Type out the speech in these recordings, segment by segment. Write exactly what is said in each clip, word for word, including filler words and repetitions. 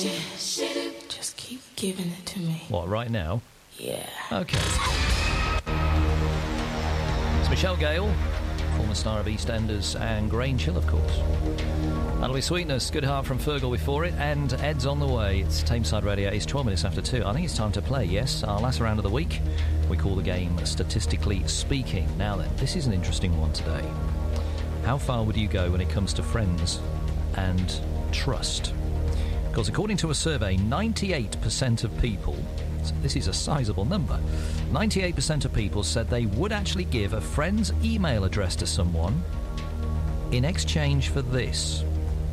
Just keep giving it to me. What, right now? Yeah. Okay. It's Michelle Gale, former star of EastEnders and Grange Hill, of course. That'll be Sweetness, Good Heart from Fergal before it, and Ed's on the way. It's Tameside Radio. It's twelve minutes after two. I think it's time to play, yes, our last round of the week. We call the game Statistically Speaking. Now then, this is an interesting one today. How far would you go when it comes to friends and trust? Because according to a survey, ninety-eight percent of people, so this is a sizable number, ninety-eight percent of people said they would actually give a friend's email address to someone in exchange for this.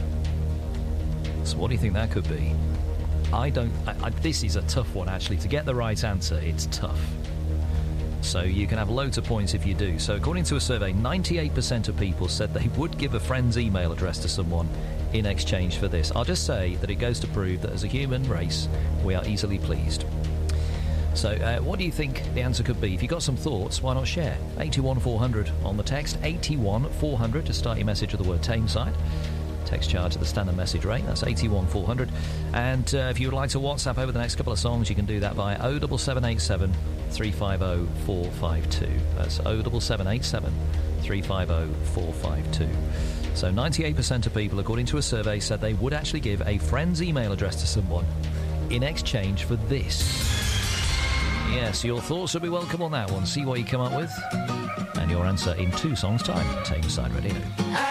So what do you think that could be? I don't... I, I, this is a tough one, actually. To get the right answer, it's tough. So you can have loads of points if you do. So according to a survey, ninety-eight percent of people said they would give a friend's email address to someone in exchange for this. I'll just say that it goes to prove that as a human race, we are easily pleased. So uh, what do you think the answer could be? If you've got some thoughts, why not share? eighty-one four hundred on the text, eighty-one four hundred to start your message with the word Tameside. Text charge at the standard message rate, that's eighty-one four hundred. And uh, if you would like to WhatsApp over the next couple of songs, you can do that via oh seven seven eight seven, three five oh, four five two. That's oh seven seven eight seven, three five oh, four five two. So ninety-eight percent of people, according to a survey, said they would actually give a friend's email address to someone in exchange for this. Yes, your thoughts will be welcome on that one. See what you come up with. And your answer in two songs' time. Tameside Radio.